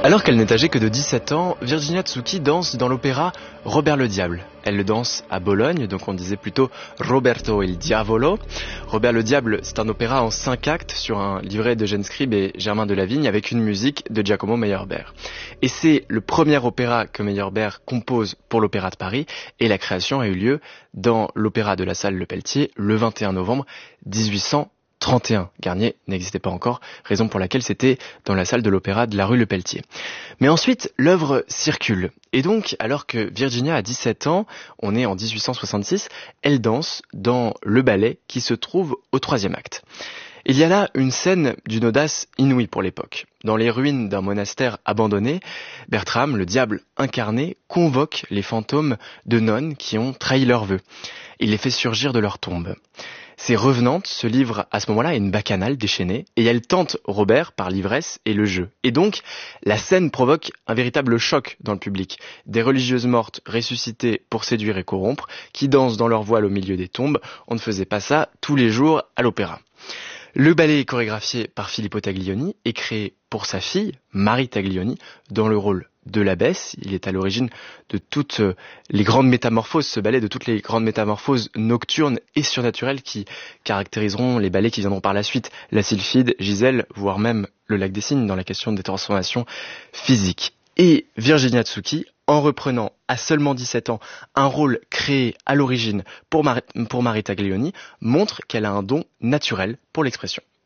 Alors qu'elle n'est âgée que de 17 ans, Virginia Tsuki danse dans l'opéra Robert le Diable. Elle le danse à Bologne, donc on disait plutôt Roberto il Diavolo. Robert le Diable, c'est un opéra en 5 actes sur un livret d'Eugène Scribe et Germain Delavigne avec une musique de Giacomo Meyerbeer. Et c'est le premier opéra que Meyerbeer compose pour l'Opéra de Paris et la création a eu lieu dans l'Opéra de la Salle Le Pelletier le 21 novembre 1831. Garnier n'existait pas encore, raison pour laquelle c'était dans la salle de l'opéra de la rue Le Pelletier. Mais ensuite, l'œuvre circule. Et donc, alors que Virginia a 17 ans, on est en 1866, elle danse dans le ballet qui se trouve au 3e acte. Il y a là une scène d'une audace inouïe pour l'époque. Dans les ruines d'un monastère abandonné, Bertram, le diable incarné, convoque les fantômes de nonnes qui ont trahi leurs vœux. Il les fait surgir de leur tombe. Ces revenantes se livrent à ce moment-là à une bacchanale déchaînée et elles tentent Robert par l'ivresse et le jeu. Et donc, la scène provoque un véritable choc dans le public. Des religieuses mortes ressuscitées pour séduire et corrompre, qui dansent dans leur voile au milieu des tombes. On ne faisait pas ça tous les jours à l'opéra. Le ballet est chorégraphié par Filippo Taglioni et créé pour sa fille, Marie Taglioni, dans le rôle de l'abbesse. Il est à l'origine de toutes les grandes métamorphoses, ce ballet, de toutes les grandes métamorphoses nocturnes et surnaturelles qui caractériseront les ballets qui viendront par la suite, la Sylphide, Gisèle, voire même le Lac des Cygnes dans la question des transformations physiques. Et Virginia Tsuki, en reprenant à seulement 17 ans un rôle créé à l'origine pour Marie Taglioni, montre qu'elle a un don naturel pour l'expression.